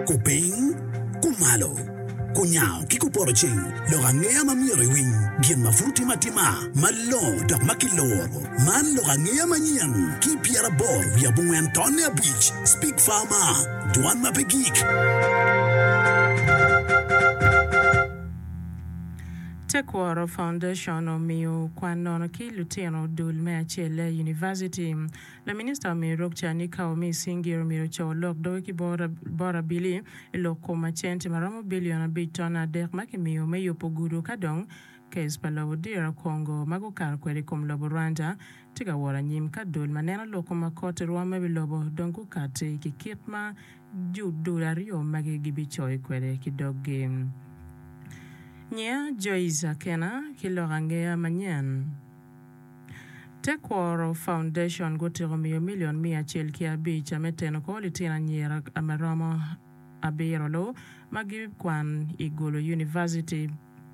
Kuping, kumalo, kunyao, kikuporoching, logangea mamiri wing, bien mafruti matima, malo, dok makiloro, man logangea manyan, keep yara bor, via Antonia Beach, Speak Farmer, Duan Mapegik. Tekwaro Foundation omiyo kwan nono ki lutino dul me achele University. La minister mi rokchani ka omi singiro miro cho lok do ki bora bili loko machenti maramo biliona bitona dek makimiyo me yopo guru kadong kes palawo dira Kongo mago kar kweri kom lobo Rwanda tiga wara nyim ka dul manena loko makote ruame bilobo dongu kate ki kitma judulario magi gibichoy kweri kidogi. Nya Joyce Kena kilorangea manyan. Tekwaro Foundation gotiro milion 100 kia beach ameteno ko litina nyera amaramo abiro lo magi kwan igolo University.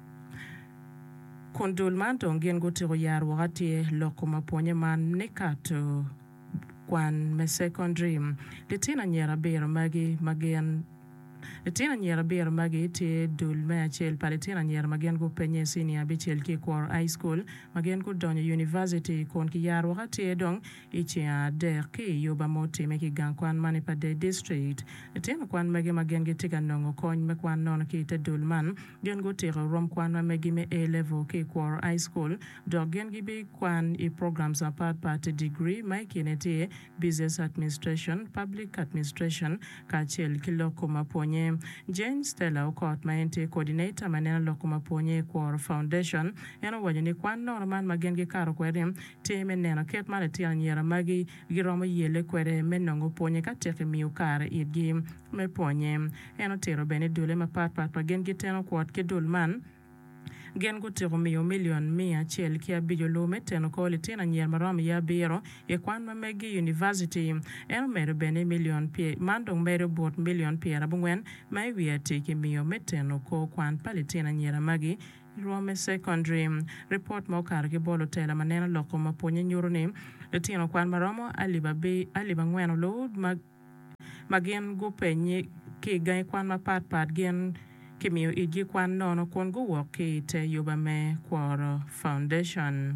Kondul man tongien gotiro yar wakati loko maponye man nekato kwan me secondary. Litina nyera biro magi magian Litina nyera bir magi ti dul me achel palitina nyera magian go penye senior bichel ki kwar high school magian go donyo university kon ki yar wakati edong ichi a der ki yoba moti me ki gang kwan mani pa de district. Litina kwan magi magian gi tiga nongo kony me kwan nono ki te dul man gen go tira rom kwan magi me A-level ki kwar high school do gen gi bi kwan I programs apart party degree mai kineti business administration public administration ka chel ki loko maponye Jane Stella Okot maente coordinator manena loko maponye Kwaro Foundation eno wanyani kwan norman magengi karo kwere teme neno ket male tia nyera magi giromo yele kwere menongo ponye kateke miu kare idgi me ponye eno tero bene dule mapat magengi teno kwat ke dulman gen gutiro milion 100 kia bijolo meteno ko litina nyer maram ya biro e kwan mamegi university eno mere bene milion pie mandong mere bot milion piera bungwen mai wiati ki miyo meteno ko kwan palitina nyera magi Rome Secondary report mo kar ki bolo tela manena loko maponye nyuruni litina kwan maramo aliba ngweno lo magen gupenye ki gai kwan mapat gen Kimio igi kwan nono kon go woki te Yubame Kwaro Foundation.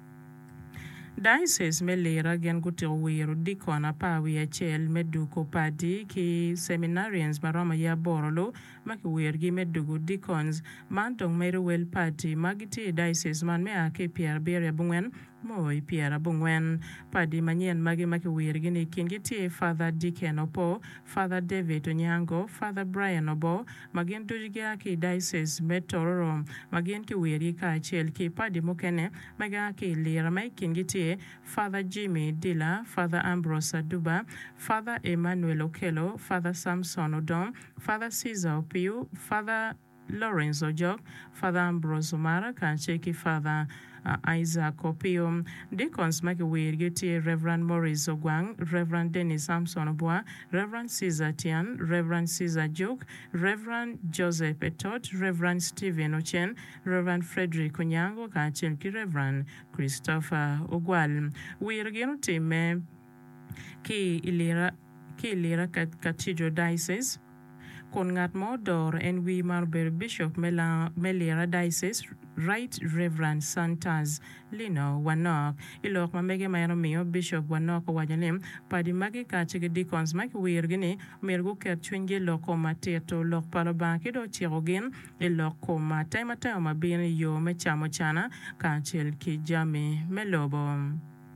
Diocese me lera gen gutiro wiro dikona pawi achel meduko padi ki seminarians maroma ya borolo maki wirgi medugo dikons mantong mere wel party magiti diocese man me ake Pierre Beria Bungwen Moi Pierre Bungwen padi manyen magi wirgi ni kingiti Father Deacon Opo, Father David Onyango, Father Brian Obo, magien tujiga ki diocese metororo magien ki wirgi ka achel ki padi mokene maga ki lera mai kingiti Father Jimmy Dilla, Father Ambrose Aduba, Father Emmanuel Okelo, Father Samson Odom, Father Caesar Opiu, Father Lawrence Ojok, Father Ambrose Omara, Kancheki Father Isaac Opio, Deacons Maki Wirgiti, Reverend Maurice Ogwang, Reverend Dennis Samson Obua, Reverend Caesar Tian, Reverend Caesar Joke, Reverend Joseph Etot, Reverend Stephen Ochen, Reverend Frederick Onyango, Kancheki Reverend Christopher Ogwal. Wirgino time ki ilira Cathedral Diocese kon ngat modor en wi marber Bishop Melira Diocese Right Reverend Santas Lino Wanok ilok mamege mayano miyo Bishop Wanok wajanem padi magi kachige deacons maki wirgini mirgu ket chwinge loko mateto lok palobanki do chirogin iloko matay mabini yo mechamo chana kachil ki jami melobo.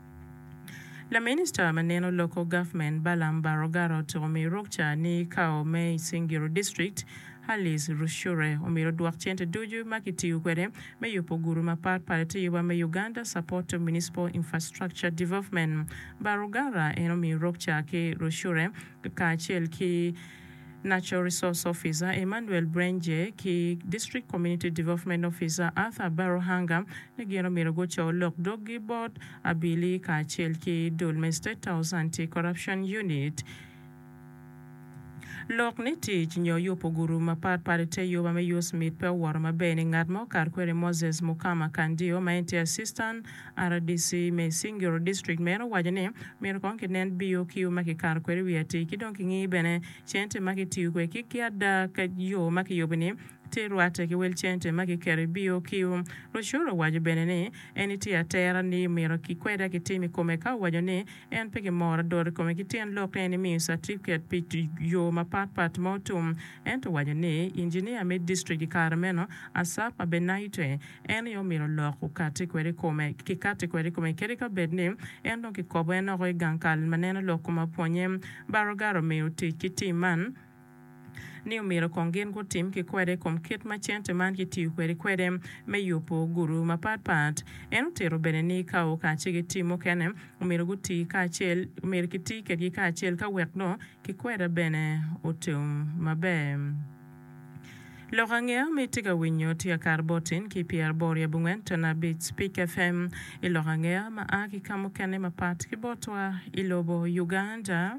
La minister maneno local government Balam Barogaro Tomi Rokcha ni Kaome Singiro district Halis Rushure omiro duakchente doju makiti ukwere me yupo guru mapat parity yuba me Uganda support municipal infrastructure development Barogara enomi Rokcha ki Rushure kachel ki Natural Resource Officer Emmanuel Brenje ki District Community Development Officer Arthur Barohanga negeno mirogocha olok dogi board abili kachel ki Dulme State House Anti-Corruption Unit lok ni tich nyo yupo guru mapar te yoba me Smith pe war mabeni ng'at mo kar kwere Moses Mukama Kandio ma enti assistant RDC me Singiro district mero wajane mero kon kinen BOQ maki kar kwere wiati kidon kingi bene chente maki tiyu kwe kikiada ka yo maki yobini te ruate ki wel chente maki kere BOQ roshuro wajo bene ne eniti atera ni mero ki kweda ki timi kome ka wajo ne en peke mora dore kome ki tien lok ne mi certificate piti yo mapat motum ento wajo ne engineer me district kar meno asap abenaite en yo mero lok ukati kwere kome ki kati kwere kome kere ka bedne en don ki kobo en oi gankal manena lok kuma ponye barogaro me uti ki timan ni umiro kongen ko tim ki kwede kom kit machente man ki tiu kwede me yupo guru mapat en utero bene ni ka o ka chigi timo kene umiro guti ka chel umiro ki ti ke ka chel ka wekno ki kwede bene utum mabe Lorangea mitiga winyo tia karbotin ki Pierre Boria bungen tona bit Speak FM ilorangea ma aki kamo kene mapat ki botwa ilobo Uganda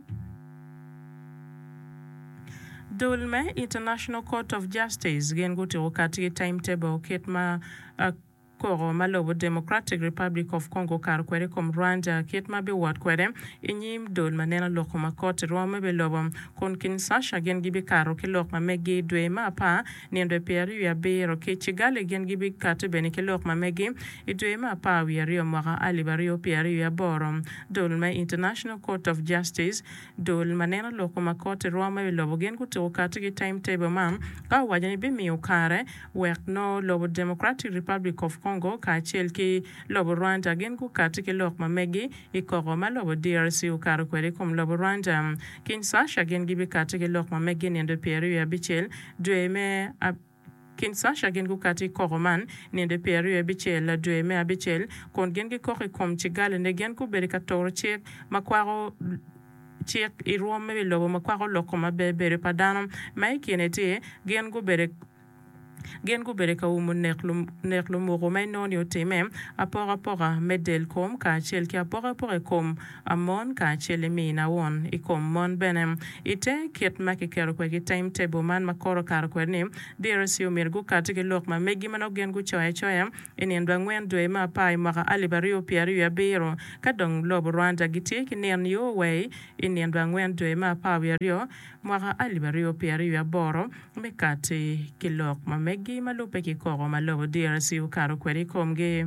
Dulme International Court of Justice gen go to wakati timetable ketma koro malobo Democratic Republic of Congo kar kwere kom Rwanda ketma be wat kwere inyim dol manena loko makote Roma be lobo kon Kinshasa gen gibi karo ke lok ma megi dwe ma pa nendo peri ya bero ke chigale gen gibi kate bene ke lok ma megi idwe ma pa wi rio mara ali bario peri ya boro Dulme International Court of Justice dol manena loko makote Roma be lobo gen ko to kate timetable man ka wajani be mi ukare wek no lobo Democratic Republic of Congo ka chel ki lobo Rwanda gen ku kati ki lok ma megi ikoro ma lobo DRC ukaro kwere kom lobo Rwanda Kinshasa gen gibi kati ki lok ma megi nende peru ya bichel dwe me Kinshasa gen ku kati koroman nende peru ya bichel la dwe me abichel kon gen ki kore kom chigale ne gen ku beri katoro chek makwaro chek iruome bi lobo makwaro loko ma bere padano mai kinete gen ku bere ka umu neklu moro mai noni o teme apora medel kom ka chel ki apora kom amon ka chel mi na won ikom mon benem ite ket maki kero kwa ki timetable man makoro karo kwa ni DRC umirgu kati ki lok ma megi mano gen gu choya ini ndwa ngwen dwe ma pai maka alibario piario ya biro kadong lobo Rwanda giti ki nen yo way ini ndwa ngwen dwe ma pai ya rio maka alibario piario ya boro mekati ki lok ma megi malupe ki koro malobo DRC ukaro kweri komge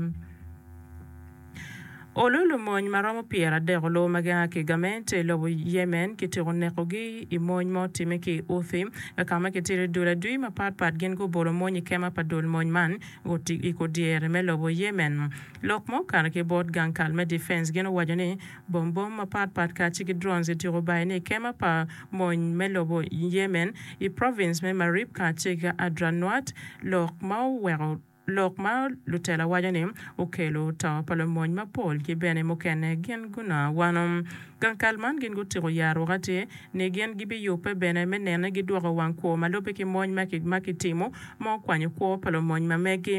Olulu mony maromo piera dego lo maga ki gamente lobo Yemen ki tiro nekogi I mony mo time ki uthi kama ki tiro dula dui ma pat gen go boro mony kema pa dul mony man goti iko diere me lobo Yemen lok mo kana ki bot gang kalme defense gen wajane bom ma pat ka chiki drones tiro bayne kema pa mony me lobo Yemen I province me marip ka chiki adranwat lok mo wero Lokma lutela wajane ukelo ta pala mony ma pol ki bene mokene gen guna wanom gankalman gen gutiro yaro gate ne gen gibi yope bene menene gidwaro wanko malope ki mony makitimo mo kwanyo ko pala mony ma megi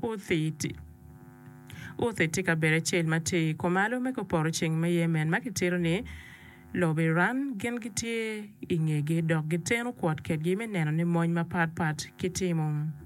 uthiti ka bere chel mati komalo meko poro ching me Yemen makitiro ni lobe ran gen giti ingege dog giteno kwat kedgi meneno ni mony ma pat kitimo